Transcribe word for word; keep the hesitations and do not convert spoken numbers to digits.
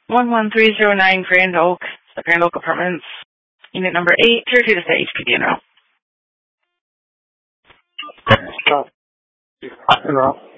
one one three zero nine Grand Oak, the Grand Oak Apartments, unit number eight, tier two to stay H P D enroll. Stop. Enroll.